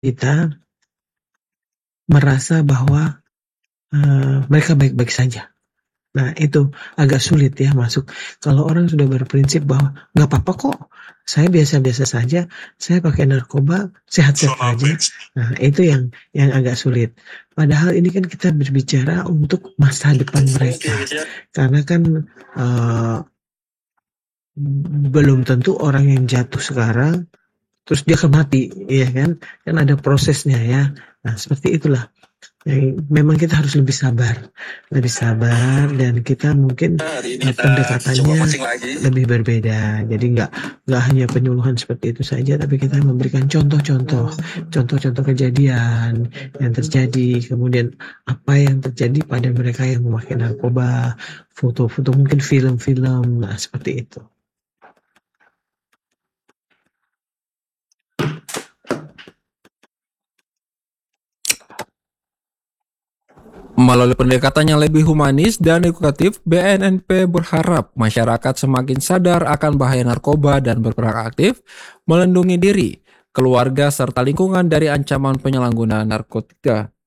kita merasa bahwa, mereka baik-baik saja. Nah, itu agak sulit ya masuk. Kalau orang sudah berprinsip bahwa, "Nggak apa-apa kok, saya biasa-biasa saja, saya pakai narkoba, sehat-sehat saja." Nah, itu yang agak sulit. Padahal ini kan kita berbicara untuk masa depan mereka. Karena kan, eee, belum tentu orang yang jatuh sekarang, terus dia akan mati, iya kan? Kan ada prosesnya ya. Nah, seperti itulah. Memang kita harus lebih sabar dan kita mungkin, pendekatannya lebih berbeda. Jadi nggak hanya penyuluhan seperti itu saja, tapi kita memberikan contoh-contoh kejadian yang terjadi, kemudian apa yang terjadi pada mereka yang memakai narkoba, foto-foto mungkin film-film, nah seperti itu. Melalui pendekatan yang lebih humanis dan edukatif, BNNP berharap masyarakat semakin sadar akan bahaya narkoba dan berperan aktif melindungi diri, keluarga, serta lingkungan dari ancaman penyalahgunaan narkotika.